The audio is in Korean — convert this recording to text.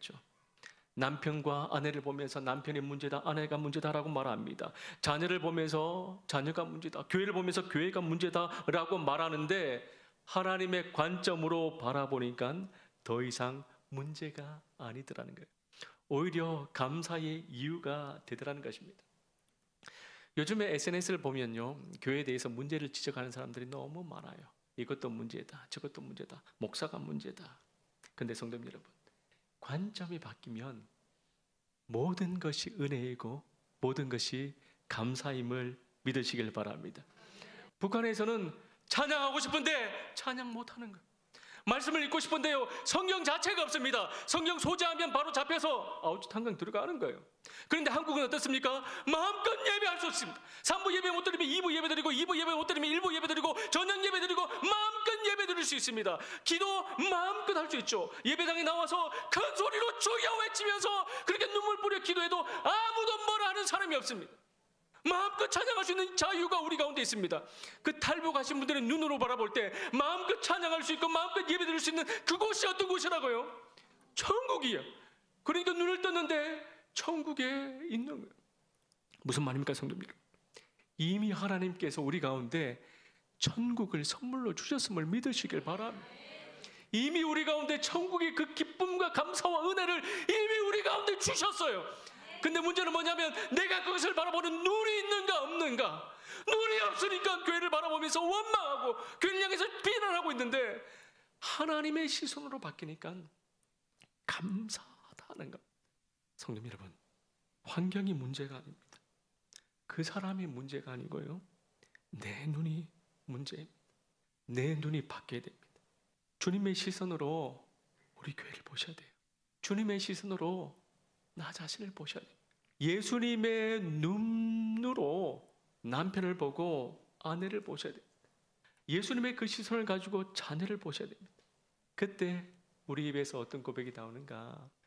말했죠. 남편과 아내를 보면서 남편이 문제다, 아내가 문제다라고 말합니다. 자녀를 보면서 자녀가 문제다, 교회를 보면서 교회가 문제다라고 말하는데 하나님의 관점으로 바라보니까 더 이상 문제가 아니더라는 거예요. 오히려 감사의 이유가 되더라는 것입니다. 요즘에 SNS를 보면요, 교회에 대해서 문제를 지적하는 사람들이 너무 많아요. 이것도 문제다, 저것도 문제다, 목사가 문제다. 근데 성도님 여러분, 관점이 바뀌면 모든 것이 은혜이고 모든 것이 감사임을 믿으시길 바랍니다. 북한에서는 찬양하고 싶은데 찬양 못하는 거예요. 말씀을 읽고 싶은데요, 성경 자체가 없습니다. 성경 소지하면 바로 잡혀서 아우치 탄광 들어가는 거예요. 그런데 한국은 어떻습니까? 마음껏 예배할 수 없습니다. 3부 예배 못 드리면 2부 예배 드리고, 2부 예배 못 드리면 1부 예배 드리고, 저녁 예배 드리고, 마음껏 예배 드릴 수 있습니다. 기도 마음껏 할 수 있죠. 예배당에 나와서 큰 소리로 주여 외치면서 그렇게 눈물 뿌려 기도해도 아무도 뭐라 하는 사람이 없습니다. 마음껏 찬양할 수 있는 자유가 우리 가운데 있습니다. 그 탈북하신 분들의 눈으로 바라볼 때 마음껏 찬양할 수 있고 마음껏 예배드릴 수 있는 그곳이 어떤 곳이라고요? 천국이에요. 그러니까 눈을 떴는데 천국에 있는 거예요. 무슨 말입니까, 성도님들? 이미 하나님께서 우리 가운데 천국을 선물로 주셨음을 믿으시길 바랍니다. 이미 우리 가운데 천국의 그 기쁨과 감사와 은혜를 이미 우리 가운데 주셨어요. 근데 문제는 뭐냐면 내가 그것을 바라보는 눈이 있는가 없는가. 눈이 없으니까 교회를 바라보면서 원망하고 교회를 향해서 비난하고 있는데 하나님의 시선으로 바뀌니까 감사하다는 것. 성도님 여러분, 환경이 문제가 아닙니다. 그 사람이 문제가 아니고요, 내 눈이 문제입니다. 내 눈이 바뀌어야 됩니다. 주님의 시선으로 우리 교회를 보셔야 돼요. 주님의 시선으로 나 자신을 보셔야 돼요. 예수님의 눈으로 남편을 보고 아내를 보셔야 됩니다. 예수님의 그 시선을 가지고 자녀를 보셔야 됩니다. 그때 우리 입에서 어떤 고백이 나오는가?